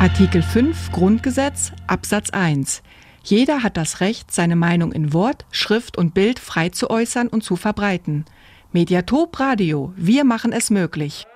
Artikel 5 Grundgesetz Absatz 1. Jeder hat das Recht, seine Meinung in Wort, Schrift und Bild frei zu äußern und zu verbreiten. Mediatop Radio, wir machen es möglich.